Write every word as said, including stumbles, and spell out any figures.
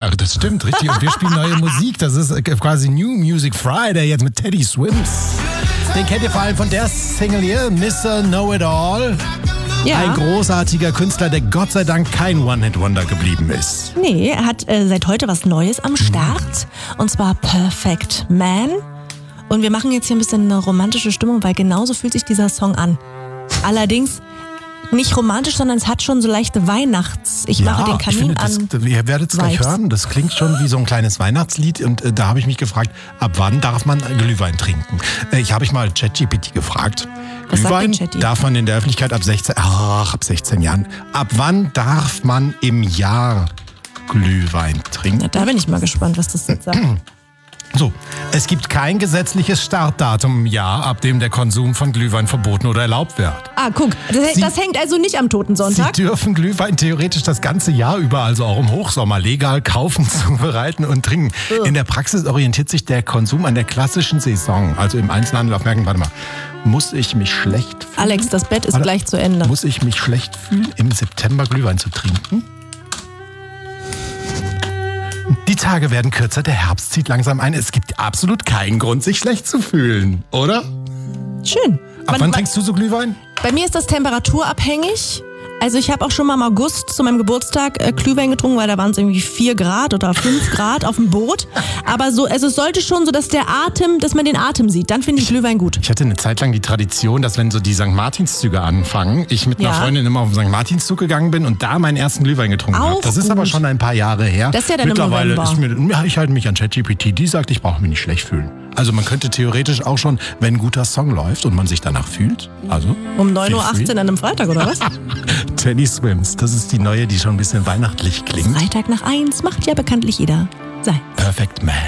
das stimmt, richtig. Und wir spielen neue Musik. Das ist quasi New Music Friday jetzt mit Teddy Swims. Den kennt ihr vor allem von der Single hier, Mister Know-It-All. Ja. Ein großartiger Künstler, der Gott sei Dank kein One-Hit-Wonder geblieben ist. Nee, er hat äh, seit heute was Neues am Start. Und zwar Perfect Man. Und wir machen jetzt hier ein bisschen eine romantische Stimmung, weil genauso fühlt sich dieser Song an. Allerdings nicht romantisch, sondern es hat schon so leichte Weihnachts... Ich mache den Kamin ich finde, das, an. Ihr werdet es gleich Vibes. hören. Das klingt schon wie so ein kleines Weihnachtslied. Und äh, da habe ich mich gefragt, ab wann darf man Glühwein trinken? Äh, ich habe ich mal ChatGPT gefragt. Was sagt Glühwein denn Chatty? darf man in der Öffentlichkeit ab sechzehn, ach, ab sechzehn Jahren. Ab wann darf man im Jahr Glühwein trinken? Ja, da bin ich mal gespannt, was das jetzt sagt. So, es gibt kein gesetzliches Startdatum im Jahr, ab dem der Konsum von Glühwein verboten oder erlaubt wird. Ah, guck, das, Sie- das hängt also nicht am Totensonntag. Sie dürfen Glühwein theoretisch das ganze Jahr über, also auch im Hochsommer, legal kaufen, zubereiten und trinken. Ugh. In der Praxis orientiert sich der Konsum an der klassischen Saison. Also im Einzelhandel auf Märkten, warte mal, muss ich mich schlecht fühlen? Alex, das Bett ist Warte, gleich zu Ende. Muss ich mich schlecht fühlen, im September Glühwein zu trinken? Die Tage werden kürzer, der Herbst zieht langsam ein. Es gibt absolut keinen Grund, sich schlecht zu fühlen, oder? Schön. Ab Man- wann man- trinkst du so Glühwein? Bei mir ist das temperaturabhängig. Also ich habe auch schon mal im August zu meinem Geburtstag äh, Glühwein getrunken, weil da waren es irgendwie vier Grad oder fünf Grad auf dem Boot. Aber so, also es sollte schon so, dass der Atem, dass man den Atem sieht. Dann finde ich Glühwein gut. Ich hatte eine Zeit lang die Tradition, dass wenn so die Sankt Martinszüge anfangen, ich mit einer Ja. Freundin immer auf den Sankt Martinszug gegangen bin und da meinen ersten Glühwein getrunken habe. Auch Das ist gut. aber schon ein paar Jahre her. Das ist ja dann im Mittlerweile November. ist mir, ja, ich halte mich an ChatGPT, die sagt, ich brauche mich nicht schlecht fühlen. Also man könnte theoretisch auch schon, wenn ein guter Song läuft und man sich danach fühlt, also Um neun Uhr feel free. achtzehn an einem Freitag, oder was? Teddy Swims, das ist die neue, die schon ein bisschen weihnachtlich klingt. Freitag nach eins macht ja bekanntlich jeder sein. Perfect Man.